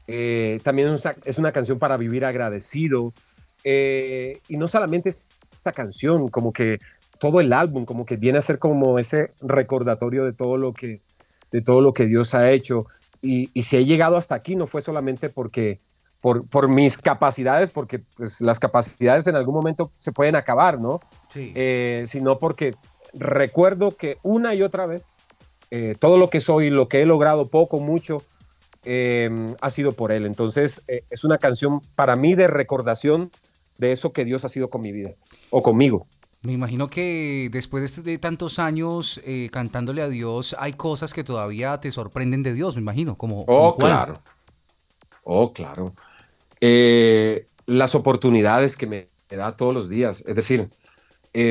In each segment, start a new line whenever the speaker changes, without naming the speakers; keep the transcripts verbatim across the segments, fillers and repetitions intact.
Eh, también es una, es una canción para vivir agradecido. Eh, y no solamente esta canción, como que todo el álbum, como que viene a ser como ese recordatorio de todo lo que, de todo lo que Dios ha hecho. Y, y si he llegado hasta aquí, no fue solamente porque, por, por mis capacidades, porque pues, las capacidades en algún momento se pueden acabar, ¿no?
Sí.
Eh, sino porque recuerdo que una y otra vez, eh, todo lo que soy, lo que he logrado, poco, mucho, eh, ha sido por Él. Entonces, eh, es una canción para mí de recordación de eso que Dios ha sido con mi vida o conmigo.
Me imagino que después de, este- de tantos años eh, cantándole a Dios, hay cosas que todavía te sorprenden de Dios, me imagino, como, como
Oh,
cuál.
claro, oh, claro. Eh, las oportunidades que me da todos los días. Es decir, eh,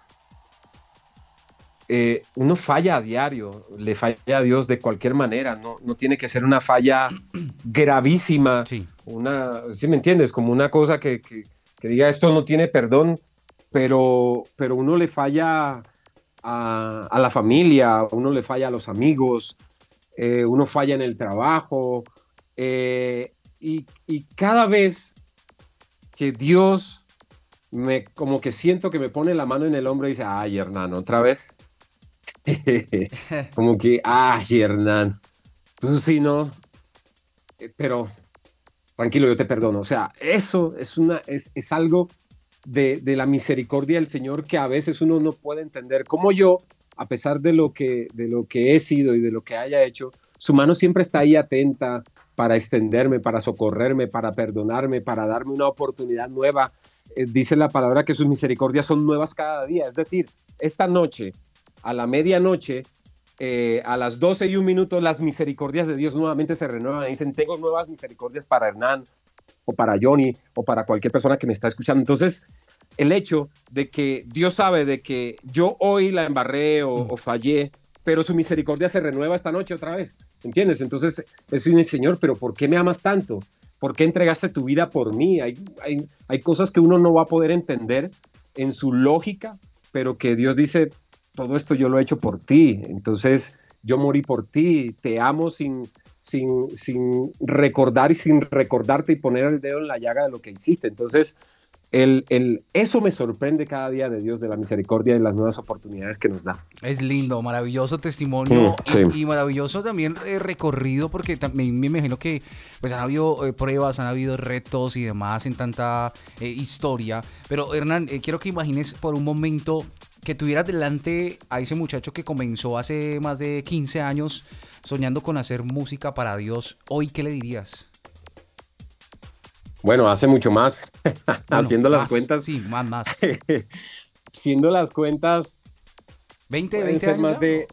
eh, uno falla a diario, le falla a Dios de cualquier manera, no, no tiene que ser una falla gravísima,
Sí.
una, ¿sí me entiendes? Como una cosa que, que, que diga esto no tiene perdón, pero, pero uno le falla a, a la familia, uno le falla a los amigos, eh, uno falla en el trabajo, eh, y, y cada vez que Dios me, como que siento que me pone la mano en el hombro y dice, ay, Hernán, otra vez. Como que, ay, Hernán, tú sí no, eh, pero tranquilo, yo te perdono. O sea, eso es, una, es, es algo de, de la misericordia del Señor que a veces uno no puede entender. Como yo, a pesar de lo, que, de lo que he sido y de lo que haya hecho, su mano siempre está ahí atenta para extenderme, para socorrerme, para perdonarme, para darme una oportunidad nueva. Eh, dice la palabra que sus misericordias son nuevas cada día. Es decir, esta noche, a la medianoche, eh, a las doce y un minuto, las misericordias de Dios nuevamente se renuevan. Dicen, tengo nuevas misericordias para Hernán, o para Johnny, o para cualquier persona que me está escuchando. Entonces, el hecho de que Dios sabe de que yo hoy la embarré o,
Mm.
o fallé, pero su misericordia se renueva esta noche otra vez, ¿entiendes? Entonces, es un Señor, pero ¿por qué me amas tanto? ¿Por qué entregaste tu vida por mí? Hay, hay, hay cosas que uno no va a poder entender en su lógica, pero que Dios dice, todo esto yo lo he hecho por ti, entonces yo morí por ti, te amo sin, sin, sin recordar y sin recordarte y poner el dedo en la llaga de lo que hiciste. Entonces, el, el, eso me sorprende cada día de Dios, de la misericordia y las nuevas oportunidades que nos da.
Es lindo, maravilloso
Mm,
testimonio
sí,
y, y maravilloso también eh, recorrido porque también me imagino que pues han habido eh, pruebas, han habido retos y demás en tanta eh, historia. Pero Hernán, eh, quiero que imagines por un momento que tuvieras delante a ese muchacho que comenzó hace más de quince años soñando con hacer música para Dios. Hoy, ¿qué le dirías?
bueno, hace mucho más,
Bueno,
haciendo las
más,
cuentas,
sí, más, más.
haciendo las cuentas
¿veinte,
pueden
veinte
ser
años
más
ya?
de,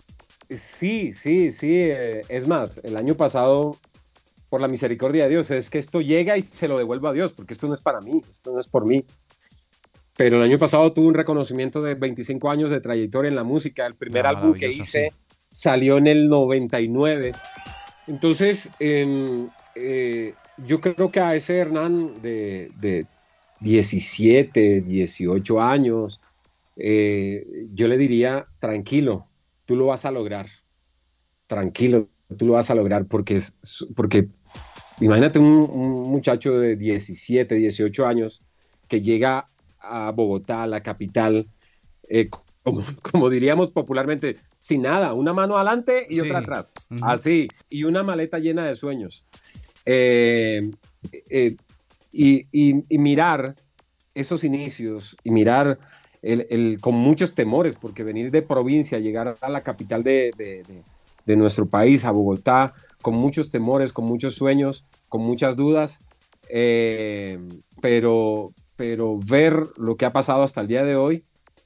sí, sí, sí, eh, es más, el año pasado, por la misericordia de Dios, es que esto llega y se lo devuelvo a Dios, porque esto no es para mí, esto no es por mí. Pero el año pasado tuve un reconocimiento de veinticinco años de trayectoria en la música. El primer
Ah,
álbum que
maravilloso, sí.
hice salió en el noventa y nueve. Entonces, eh, eh, yo creo que a ese Hernán de, de diecisiete, dieciocho años, eh, yo le diría, tranquilo, tú lo vas a lograr, tranquilo, tú lo vas a lograr, porque, es, porque imagínate un, un muchacho de diecisiete, dieciocho años que llega a Bogotá, la capital, eh, como, como diríamos popularmente, sin nada, una mano adelante y otra
Sí.
atrás,
Ujú.
así, y una maleta llena de sueños. Eh, eh, y, y, y, mirar esos inicios y mirar el, el, con muchos temores, porque venir de provincia, llegar a la capital de, de, de, de nuestro país, a Bogotá, con muchos temores, con muchos sueños, con muchas dudas, eh, pero, pero ver lo que ha pasado hasta el día de hoy,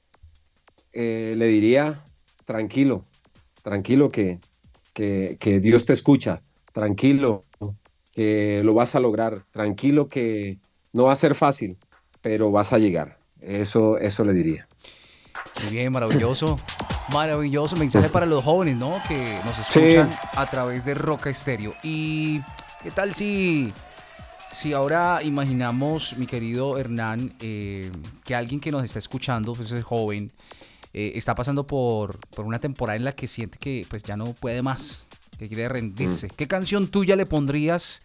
eh, le diría, tranquilo, tranquilo que, que, que Dios te escucha, tranquilo que lo vas a lograr, tranquilo que no va a ser fácil, pero vas a llegar. Eso, eso le diría.
Muy bien, maravilloso. Maravilloso mensaje para los jóvenes, ¿no? Que nos
Sí,
escuchan a través de Roca Estéreo. ¿Y qué tal si, si ahora imaginamos, mi querido Hernán, eh, que alguien que nos está escuchando, pues es joven, eh, está pasando por, por una temporada en la que siente que pues ya no puede más, que quiere
mm,
rendirse? ¿Qué canción tuya le pondrías